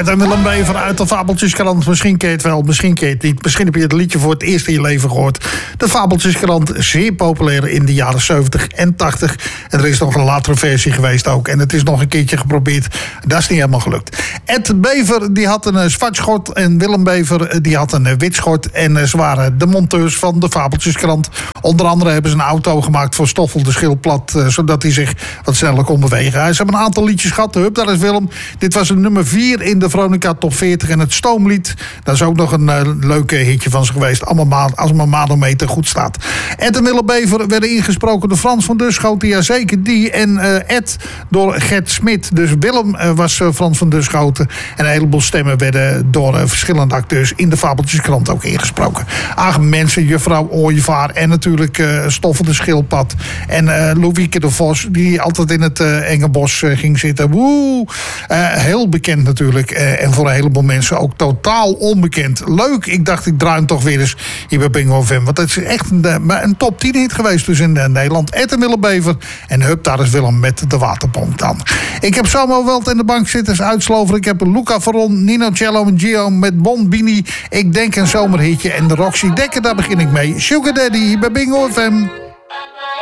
Ed en Willem Bever uit de Fabeltjeskrant. Misschien ken je het wel, misschien ken je het niet. Misschien heb je het liedje voor het eerst in je leven gehoord. De Fabeltjeskrant, zeer populair in de jaren 70 en 80. En er is nog een latere versie geweest ook. En het is nog een keertje geprobeerd. Dat is niet helemaal gelukt. Ed Bever die had een zwart schort en Willem Bever die had een wit schort. En ze waren de monteurs van de Fabeltjeskrant. Onder andere hebben ze een auto gemaakt voor Stoffel de Schildpad, zodat hij zich wat sneller kon bewegen. Ze hebben een aantal liedjes gehad. Hup, daar is Willem. Dit was een nummer 4 in de Veronica Top 40. En het Stoomlied, dat is ook nog een leuke hitje van ze geweest. Allemaal als mijn manometer goed staat. Ed en Willem Bever werden ingesproken door Frans van Duschoten. Jazeker, die. En Ed door Gert Smit. Dus Willem was Frans van Duschoten. En een heleboel stemmen werden door verschillende acteurs in de Fabeltjeskrant ook ingesproken. Ach, mensen, juffrouw Ooievaar en natuurlijk Stoffel de Schildpad. En Louieke de Vos, die altijd in het enge bos ging zitten. Woe! Heel bekend natuurlijk. En voor een heleboel mensen ook totaal onbekend. Leuk, ik dacht ik draai hem toch weer eens hier bij Bingo FM. Want het is echt een top 10 hit geweest dus in Nederland. Ed en Willem Bever. En hup, daar is Willem met de waterpomp dan. Ik heb Samo Welt in de bankzitters uitslover. Ik heb Luca Veron, Nino Cello en Gio met Bon Bini. Ik denk een zomerhitje. En de Roxy Dekker, daar begin ik mee. Sugar Daddy bij Bingo FM.